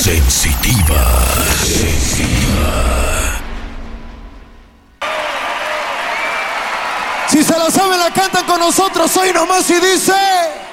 Sensitiva. Si se la saben, la cantan con nosotros hoy nomás y dice...